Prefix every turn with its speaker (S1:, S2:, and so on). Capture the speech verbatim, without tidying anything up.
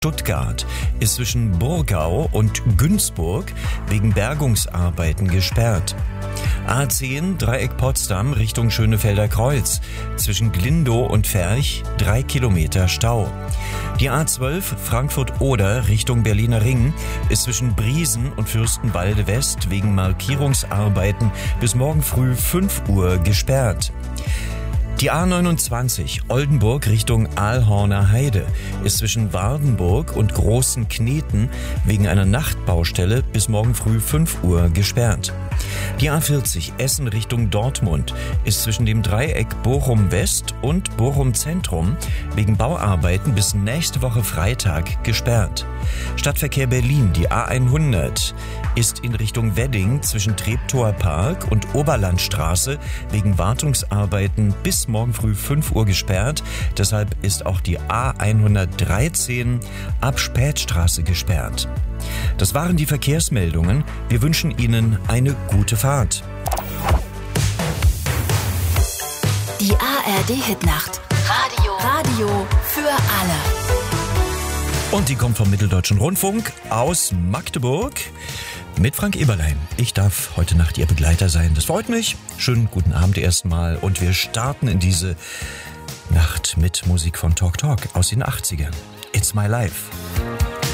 S1: Stuttgart ist zwischen Burgau und Günzburg wegen Bergungsarbeiten gesperrt. A zehn Dreieck Potsdam Richtung Schönefelder Kreuz. Zwischen Glindow und Ferch drei Kilometer Stau. Die A zwölf Frankfurt-Oder Richtung Berliner Ring ist zwischen Briesen und Fürstenwalde West wegen Markierungsarbeiten bis morgen früh fünf Uhr gesperrt. Die A neunundzwanzig Oldenburg Richtung Aalhorner Heide ist zwischen Wardenburg und Großen Kneten wegen einer Nachtbaustelle bis morgen früh fünf Uhr gesperrt. Die A vierzig Essen Richtung Dortmund ist zwischen dem Dreieck Bochum West und Bochum Zentrum wegen Bauarbeiten bis nächste Woche Freitag gesperrt. Stadtverkehr Berlin, die A hundert, ist in Richtung Wedding zwischen Treptower Park und Oberlandstraße wegen Wartungsarbeiten bis morgen früh fünf Uhr gesperrt. Deshalb ist auch die A hundertdreizehn ab Spätstraße gesperrt. Das waren die Verkehrsmeldungen. Wir wünschen Ihnen eine gute Fahrt.
S2: Die A R D-Hitnacht. Radio. Radio für alle.
S1: Und die kommt vom Mitteldeutschen Rundfunk aus Magdeburg mit Frank Eberlein. Ich darf heute Nacht Ihr Begleiter sein. Das freut mich. Schönen guten Abend erstmal. Und wir starten in diese Nacht mit Musik von Talk Talk aus den achtzigern. It's My Life.